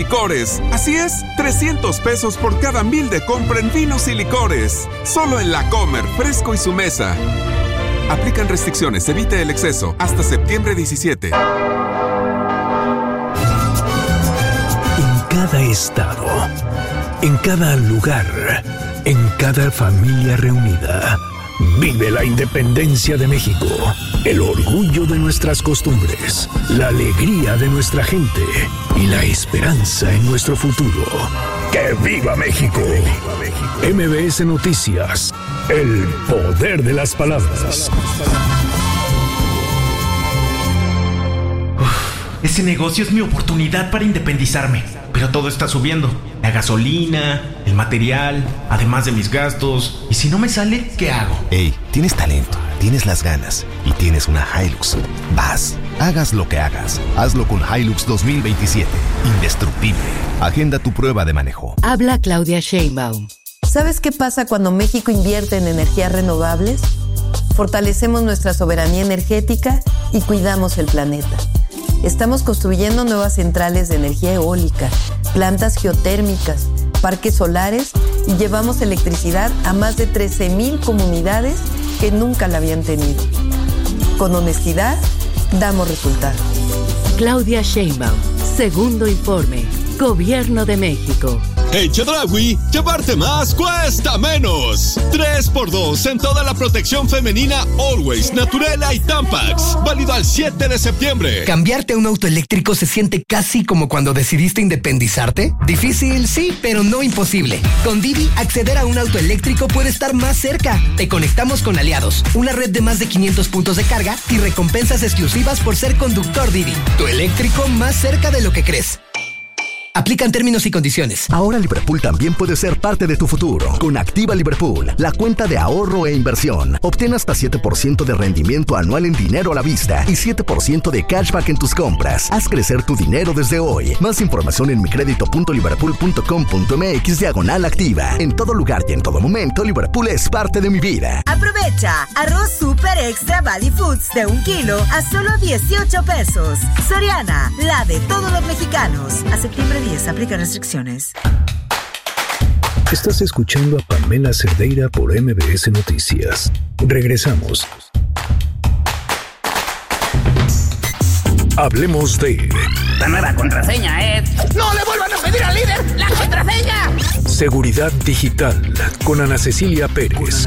Licores. Así es, 300 pesos por cada 1,000 de compra en vinos y licores. Solo en La Comer, Fresco y Su Mesa. Aplican restricciones, evite el exceso. Hasta septiembre 17. En cada estado, en cada lugar, en cada familia reunida, vive la independencia de México, el orgullo de nuestras costumbres, la alegría de nuestra gente y la esperanza en nuestro futuro. ¡Que viva México! MBS Noticias, el poder de las palabras. Ese negocio es mi oportunidad para independizarme, pero todo está subiendo. La gasolina, el material, además de mis gastos. ¿Y si no me sale, qué hago? Hey, tienes talento, tienes las ganas y tienes una Hilux. Vas, hagas lo que hagas, hazlo con Hilux 2027. Indestructible. Agenda tu prueba de manejo. Habla Claudia Sheinbaum. ¿Sabes qué pasa cuando México invierte en energías renovables? Fortalecemos nuestra soberanía energética y cuidamos el planeta. Estamos construyendo nuevas centrales de energía eólica, plantas geotérmicas, parques solares y llevamos electricidad a más de 13,000 comunidades que nunca la habían tenido. Con honestidad, damos resultados. Claudia Sheinbaum, segundo informe, Gobierno de México. En Chedraui, llevarte más cuesta menos. 3x2 en toda la protección femenina Always, Naturela y Tampax. Válido al 7 de septiembre. ¿Cambiarte a un auto eléctrico se siente casi como cuando decidiste independizarte? Difícil, sí, pero no imposible. Con Didi, acceder a un auto eléctrico puede estar más cerca. Te conectamos con aliados, una red de más de 500 puntos de carga y recompensas exclusivas por ser conductor Didi. Tu eléctrico más cerca de lo que crees. Aplican términos y condiciones. Ahora Liverpool también puede ser parte de tu futuro. Con Activa Liverpool, la cuenta de ahorro e inversión. Obtén hasta 7% de rendimiento anual en dinero a la vista y 7% de cashback en tus compras. Haz crecer tu dinero desde hoy. Más información en micredito.liverpool.com.mx/activa. En todo lugar y en todo momento, Liverpool es parte de mi vida. Aprovecha arroz super extra Valley Foods de 1 kilo a solo 18 pesos. Soriana, la de todos los mexicanos. A septiembre 10, aplica restricciones. Estás escuchando a Pamela Cerdeira por MBS Noticias. Regresamos. Hablemos de... La nueva contraseña es... ¡No le vuelvan a pedir al líder la contraseña! Seguridad digital con Ana Cecilia Pérez.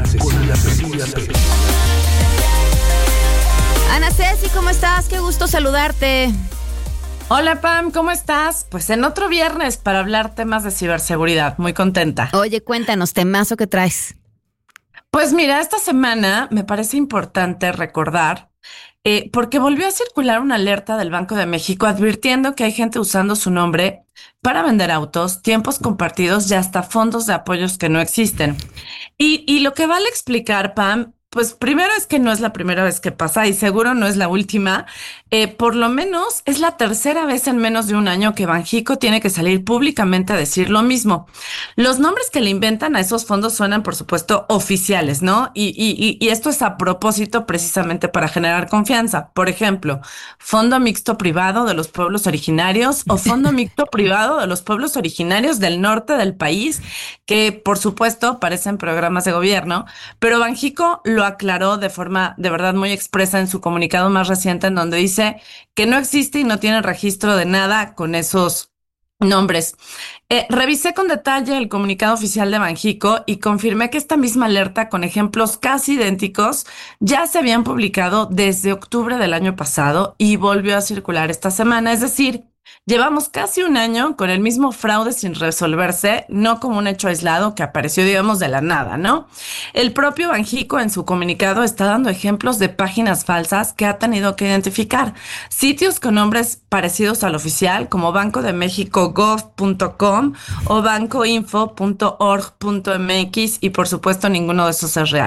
Ana Ceci, ¿cómo estás? Qué gusto saludarte. Hola Pam, ¿cómo estás? Pues en otro viernes para hablar temas de ciberseguridad. Muy contenta. Oye, cuéntanos, temazo que traes. Pues mira, esta semana me parece importante recordar porque volvió a circular una alerta del Banco de México advirtiendo que hay gente usando su nombre para vender autos, tiempos compartidos y hasta fondos de apoyos que no existen. Y lo que vale explicar, Pam, pues primero es que no es la primera vez que pasa y seguro no es la última. Por lo menos es la tercera vez en menos de un año que Banxico tiene que salir públicamente a decir lo mismo. Los nombres que le inventan a esos fondos suenan, por supuesto, oficiales, ¿no? Y esto es a propósito precisamente para generar confianza. Por ejemplo, Fondo Mixto Privado de los Pueblos Originarios o Fondo Mixto Privado de los Pueblos Originarios del norte del país, que por supuesto parecen programas de gobierno, pero Banxico lo aclaró de forma de verdad muy expresa en su comunicado más reciente, en donde dice que no existe y no tiene registro de nada con esos nombres. Revisé con detalle el comunicado oficial de Banxico y confirmé que esta misma alerta con ejemplos casi idénticos ya se habían publicado desde octubre del año pasado y volvió a circular esta semana. Es decir, llevamos casi un año con el mismo fraude sin resolverse, no como un hecho aislado que apareció, digamos, de la nada, ¿no? El propio Banxico en su comunicado está dando ejemplos de páginas falsas que ha tenido que identificar. Sitios con nombres parecidos al oficial, como bancodemexico.gov.com o bancoinfo.org.mx, y por supuesto ninguno de esos es real.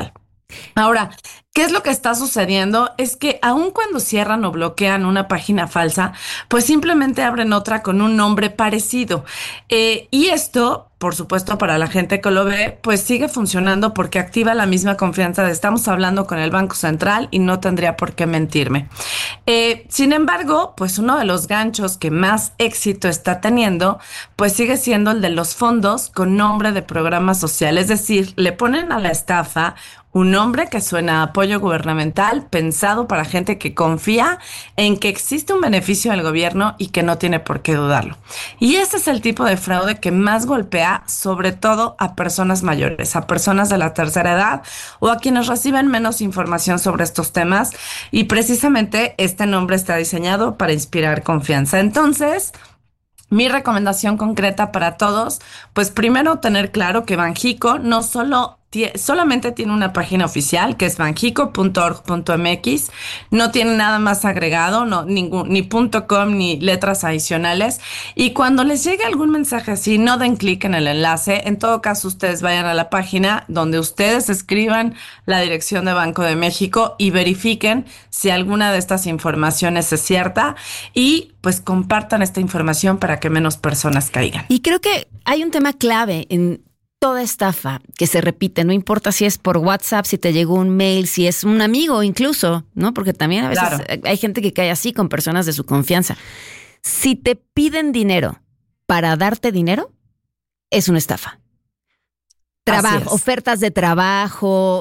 Ahora, ¿qué es lo que está sucediendo? Es que aun cuando cierran o bloquean una página falsa, pues simplemente abren otra con un nombre parecido. Y esto, por supuesto, para la gente que lo ve, pues sigue funcionando porque activa la misma confianza de estamos hablando con el Banco Central y no tendría por qué mentirme. Sin embargo, pues uno de los ganchos que más éxito está teniendo, pues sigue siendo el de los fondos con nombre de programa social. Es decir, le ponen a la estafa un nombre que suena a apoyo gubernamental pensado para gente que confía en que existe un beneficio del gobierno y que no tiene por qué dudarlo. Y este es el tipo de fraude que más golpea sobre todo a personas mayores, a personas de la tercera edad o a quienes reciben menos información sobre estos temas. Y precisamente este nombre está diseñado para inspirar confianza. Entonces, mi recomendación concreta para todos, pues primero tener claro que Banxico no solamente tiene una página oficial que es banxico.org.mx, no tiene nada más agregado, ni .com ni letras adicionales, y cuando les llegue algún mensaje así, no den clic en el enlace. En todo caso, ustedes vayan a la página donde ustedes escriban la dirección de Banco de México y verifiquen si alguna de estas informaciones es cierta y pues compartan esta información para que menos personas caigan. Y creo que hay un tema clave en toda estafa que se repite, no importa si es por WhatsApp, si te llegó un mail, si es un amigo incluso, ¿no? Porque también a veces hay gente que cae así con personas de su confianza. Si te piden dinero para darte dinero, es una estafa. Trabajo, ofertas de trabajo,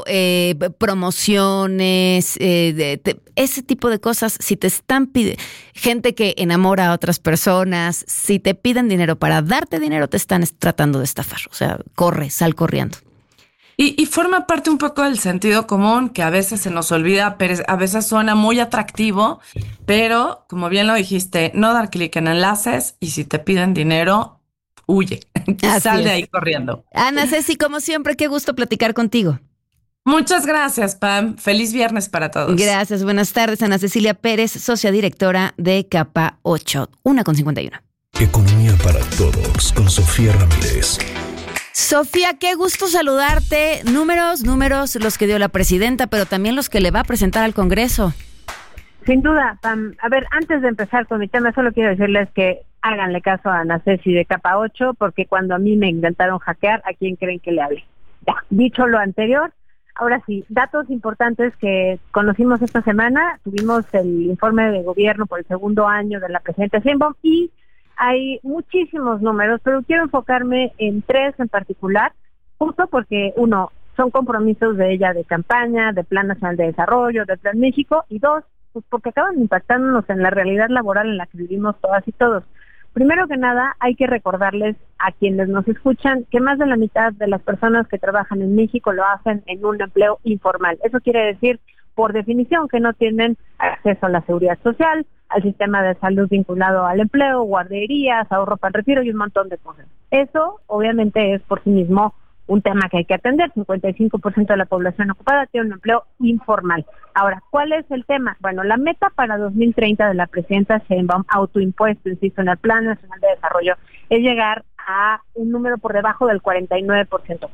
promociones, ese tipo de cosas. Si te están pidiendo, gente que enamora a otras personas, si te piden dinero para darte dinero, te están tratando de estafar. O sea, sal corriendo. Y forma parte un poco del sentido común que a veces se nos olvida, pero a veces suena muy atractivo, pero como bien lo dijiste, no dar clic en enlaces y si te piden dinero, huye, sal de ahí corriendo. Ana Ceci, como siempre, qué gusto platicar contigo. Muchas gracias, Pam. Feliz viernes para todos. Gracias, buenas tardes. Ana Cecilia Pérez, socia directora de Capa 8, 1:51. Economía para todos con Sofía Ramírez. Sofía, qué gusto saludarte. Números, los que dio la presidenta, pero también los que le va a presentar al Congreso. Sin duda, Pam. A ver, antes de empezar con mi tema, solo quiero decirles que háganle caso a Ana Ceci de Capa 8, porque cuando a mí me intentaron hackear, ¿a quién creen que le hablé? Ya, dicho lo anterior, ahora sí, datos importantes que conocimos esta semana. Tuvimos el informe de gobierno por el segundo año de la presidenta Sheinbaum y hay muchísimos números, pero quiero enfocarme en 3 en particular, justo porque, 1, son compromisos de ella de campaña, de Plan Nacional de Desarrollo, de Plan México, y 2, pues porque acaban impactándonos en la realidad laboral en la que vivimos todas y todos. Primero que nada, hay que recordarles a quienes nos escuchan que más de la mitad de las personas que trabajan en México lo hacen en un empleo informal. Eso quiere decir, por definición, que no tienen acceso a la seguridad social, al sistema de salud vinculado al empleo, guarderías, ahorro para el retiro y un montón de cosas. Eso, obviamente, es por sí mismo un tema que hay que atender. 55% de la población ocupada tiene un empleo informal. Ahora, ¿cuál es el tema? Bueno, la meta para 2030 de la presidenta Sheinbaum, autoimpuesto, insisto, en el Plan Nacional de Desarrollo, es llegar a un número por debajo del 49%,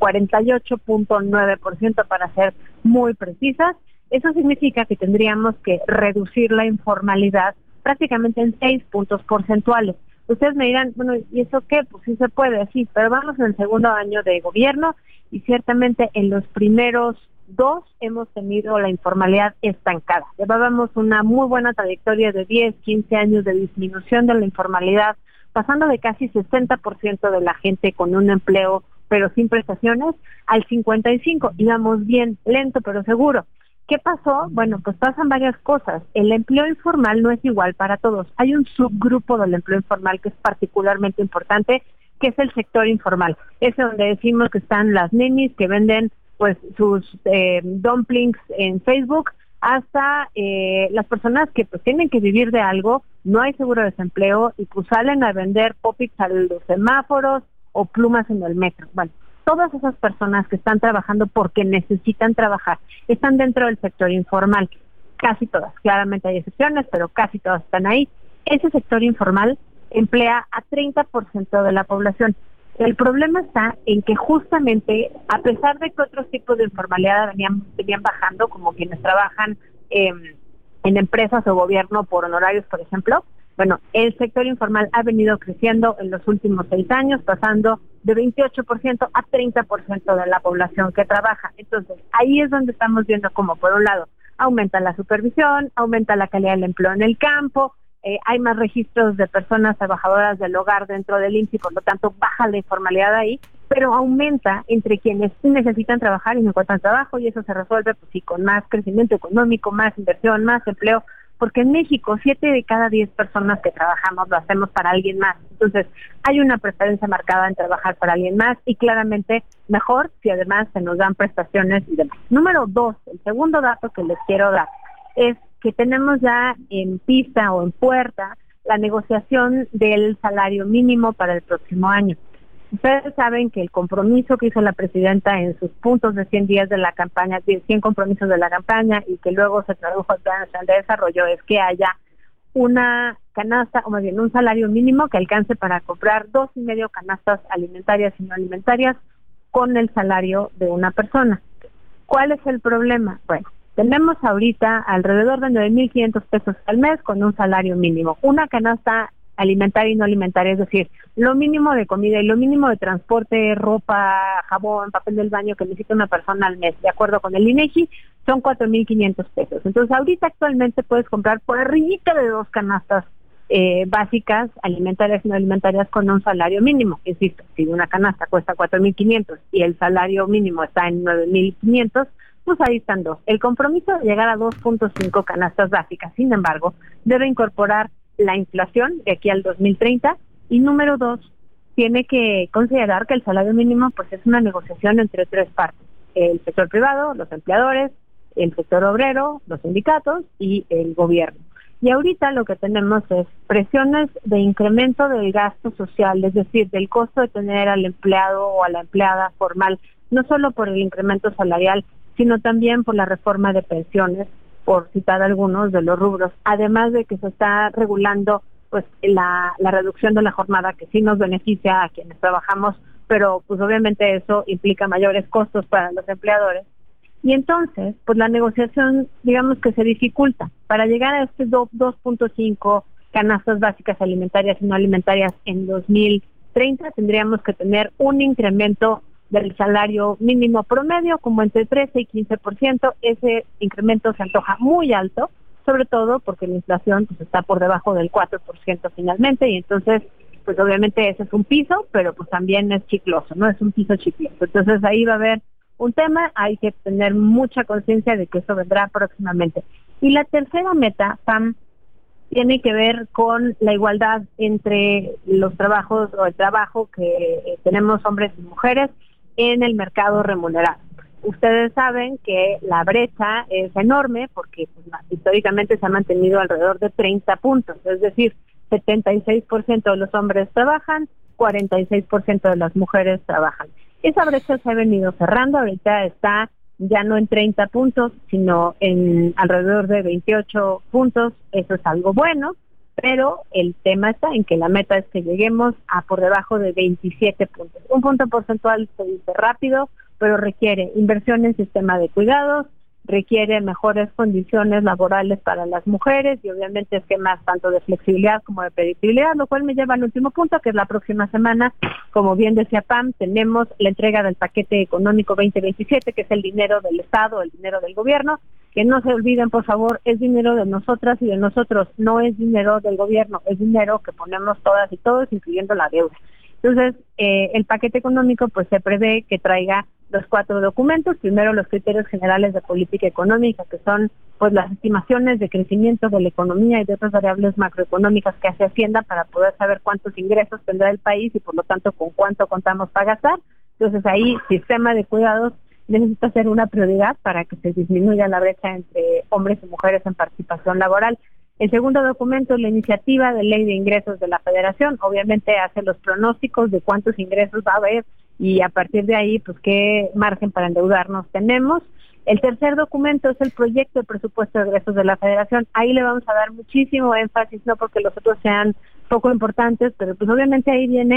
48.9% para ser muy precisas. Eso significa que tendríamos que reducir la informalidad prácticamente en 6 puntos porcentuales. Ustedes me dirán, bueno, ¿y eso qué? Pues sí se puede, sí, pero vamos en el segundo año de gobierno y ciertamente en los primeros 2 hemos tenido la informalidad estancada. Llevábamos una muy buena trayectoria de 10, 15 años de disminución de la informalidad, pasando de casi 60% de la gente con un empleo pero sin prestaciones al 55%. Íbamos bien, lento pero seguro. ¿Qué pasó? Bueno, pues pasan varias cosas. El empleo informal no es igual para todos. Hay un subgrupo del empleo informal que es particularmente importante, que es el sector informal. Es donde decimos que están las nenis que venden pues sus dumplings en Facebook, hasta las personas que pues tienen que vivir de algo, no hay seguro de desempleo y pues salen a vender pop-its a los semáforos o plumas en el metro. Bueno, todas esas personas que están trabajando porque necesitan trabajar están dentro del sector informal. Casi todas, claramente hay excepciones, pero casi todas están ahí. Ese sector informal emplea a 30% de la población. El problema está en que justamente, a pesar de que otros tipos de informalidad venían bajando, como quienes trabajan en empresas o gobierno por honorarios, por ejemplo, bueno, el sector informal ha venido creciendo en los últimos 6 años, pasando de 28% a 30% de la población que trabaja. Entonces, ahí es donde estamos viendo cómo, por un lado, aumenta la supervisión, aumenta la calidad del empleo en el campo, hay más registros de personas trabajadoras del hogar dentro del IMSS y por lo tanto baja la informalidad ahí, pero aumenta entre quienes necesitan trabajar y no encuentran trabajo, y eso se resuelve pues sí con más crecimiento económico, más inversión, más empleo, porque en México 7 de cada 10 personas que trabajamos lo hacemos para alguien más. Entonces hay una preferencia marcada en trabajar para alguien más y claramente mejor si además se nos dan prestaciones y demás. Número 2, el segundo dato que les quiero dar es que tenemos ya en pista o en puerta la negociación del salario mínimo para el próximo año. Ustedes saben que el compromiso que hizo la presidenta en sus puntos de 100 días de la campaña, 100 compromisos de la campaña, y que luego se tradujo al Plan Nacional de Desarrollo, es que haya una canasta, o más bien un salario mínimo que alcance para comprar 2.5 canastas alimentarias y no alimentarias con el salario de una persona. ¿Cuál es el problema? Bueno, tenemos ahorita alrededor de 9.500 pesos al mes con un salario mínimo. Una canasta alimentaria y no alimentaria, es decir, lo mínimo de comida y lo mínimo de transporte, ropa, jabón, papel del baño que necesita una persona al mes, de acuerdo con el INEGI, son 4.500 pesos. Entonces, ahorita actualmente puedes comprar por arribita de 2 canastas básicas, alimentarias y no alimentarias, con un salario mínimo. Insisto, si una canasta cuesta 4.500 y el salario mínimo está en 9.500, pues ahí están 2. El compromiso de llegar a 2.5 canastas básicas, sin embargo, debe incorporar la inflación de aquí al 2030, y número 2, tiene que considerar que el salario mínimo pues es una negociación entre 3 partes: el sector privado, los empleadores, el sector obrero, los sindicatos y el gobierno. Y ahorita lo que tenemos es presiones de incremento del gasto social, es decir, del costo de tener al empleado o a la empleada formal, no solo por el incremento salarial, sino también por la reforma de pensiones, por citar algunos de los rubros, además de que se está regulando pues la reducción de la jornada, que sí nos beneficia a quienes trabajamos, pero pues obviamente eso implica mayores costos para los empleadores. Y entonces, pues la negociación, digamos que se dificulta. Para llegar a este 2.5 canastas básicas alimentarias y no alimentarias en 2030, tendríamos que tener un incremento del salario mínimo promedio como entre 13 y 15%. Ese incremento se antoja muy alto, sobre todo porque la inflación pues está por debajo del 4% finalmente, y entonces pues obviamente ese es un piso, pero pues también es chicloso, no es un piso chicloso. Entonces ahí va a haber un tema, hay que tener mucha conciencia de que eso vendrá próximamente. Y la tercera meta, Pam, tiene que ver con la igualdad entre los trabajos o el trabajo que tenemos hombres y mujeres en el mercado remunerado. Ustedes saben que la brecha es enorme porque pues, históricamente se ha mantenido alrededor de 30 puntos, es decir, 76% de los hombres trabajan, 46% de las mujeres trabajan. Esa brecha se ha venido cerrando, ahorita está ya no en 30 puntos, sino en alrededor de 28 puntos, eso es algo bueno, pero el tema está en que la meta es que lleguemos a por debajo de 27 puntos. Un punto porcentual se dice rápido, pero requiere inversión en sistema de cuidados, requiere mejores condiciones laborales para las mujeres y obviamente esquemas tanto de flexibilidad como de predictibilidad, lo cual me lleva al último punto, que es la próxima semana. Como bien decía Pam, tenemos la entrega del paquete económico 2027, que es el dinero del Estado, el dinero del gobierno. Que no se olviden, por favor, es dinero de nosotras y de nosotros, no es dinero del gobierno, es dinero que ponemos todas y todos, incluyendo la deuda. Entonces, el paquete económico pues se prevé que traiga los 4 documentos. Primero, los criterios generales de política económica, que son pues las estimaciones de crecimiento de la economía y de otras variables macroeconómicas que hace Hacienda para poder saber cuántos ingresos tendrá el país y por lo tanto con cuánto contamos para gastar. Entonces ahí, sistema de cuidados necesita ser una prioridad para que se disminuya la brecha entre hombres y mujeres en participación laboral. El segundo documento es la iniciativa de ley de ingresos de la Federación. Obviamente hace los pronósticos de cuántos ingresos va a haber y a partir de ahí, pues qué margen para endeudarnos tenemos. El tercer documento es el proyecto de presupuesto de egresos de la Federación. Ahí le vamos a dar muchísimo énfasis, no porque los otros sean poco importantes, pero pues obviamente ahí viene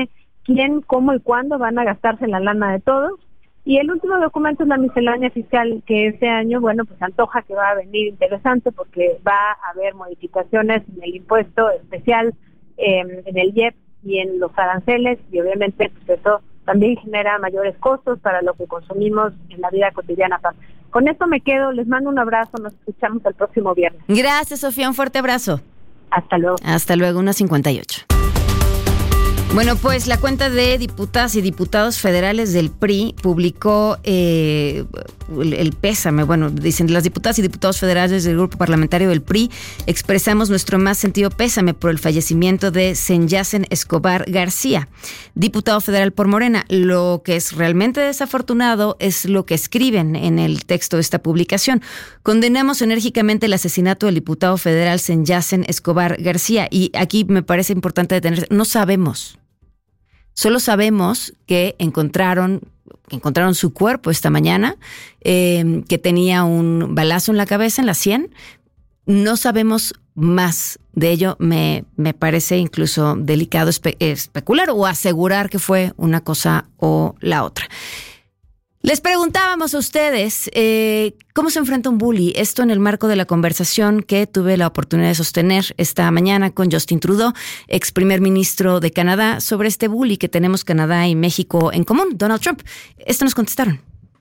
quién, cómo y cuándo van a gastarse la lana de todos. Y el último documento es la miscelánea fiscal, que este año, bueno, pues antoja que va a venir interesante porque va a haber modificaciones en el impuesto especial, en el IEP y en los aranceles, y obviamente pues eso también genera mayores costos para lo que consumimos en la vida cotidiana. Con esto me quedo, les mando un abrazo, nos escuchamos el próximo viernes. Gracias, Sofía, un fuerte abrazo. Hasta luego. Hasta luego, 1:58. Bueno, pues la cuenta de diputadas y diputados federales del PRI publicó el pésame. Bueno, dicen, las diputadas y diputados federales del grupo parlamentario del PRI expresamos nuestro más sentido pésame por el fallecimiento de Senyasen Escobar García, diputado federal por Morena. Lo que es realmente desafortunado es lo que escriben en el texto de esta publicación. Condenamos enérgicamente el asesinato del diputado federal Senyasen Escobar García. Y aquí me parece importante detenerse. No sabemos. Solo sabemos que encontraron su cuerpo esta mañana, que tenía un balazo en la cabeza, en la sien. No sabemos más de ello. Me parece incluso delicado especular o asegurar que fue una cosa o la otra. Les preguntábamos a ustedes cómo se enfrenta un bully. Esto en el marco de la conversación que tuve la oportunidad de sostener esta mañana con Justin Trudeau, ex primer ministro de Canadá, sobre este bully que tenemos Canadá y México en común, Donald Trump. Esto nos contestaron.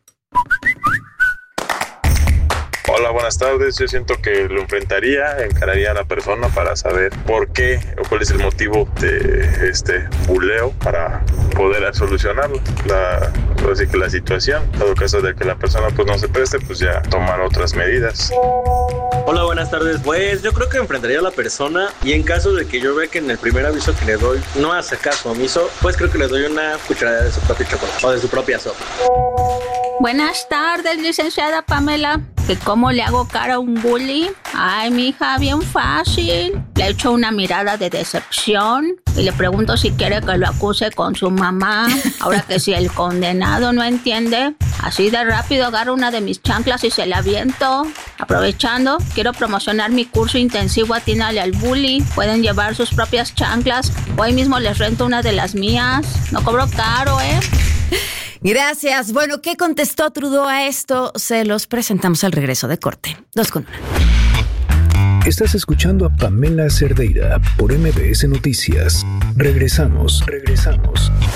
Hola, buenas tardes. Yo siento que lo encararía a la persona para saber por qué o cuál es el motivo de este buleo para poder solucionarlo. Así que la situación, en todo caso de que la persona pues no se preste, pues ya tomar otras medidas. Hola, buenas tardes. Pues yo creo que enfrentaría a la persona y en caso de que yo vea que en el primer aviso que le doy no hace caso omiso, pues creo que le doy una cucharada de su propio chocolate o de su propia sopa. Buenas tardes, licenciada Pamela. ¿Que cómo le hago cara a un bully? Ay, mija, bien fácil. Le echo una mirada de decepción y le pregunto si quiere que lo acuse con su mamá. Ahora que si el condenado no entiende, así de rápido agarro una de mis chanclas y se la aviento. Aprovechando, quiero promocionar mi curso intensivo Atínale al Bully. Pueden llevar sus propias chanclas. Hoy mismo les rento una de las mías. No cobro caro, ¿eh? Gracias. Bueno, ¿qué contestó Trudeau a esto? Se los presentamos al regreso de corte. 2:1. Estás escuchando a Pamela Cerdeira por MBS Noticias. Regresamos.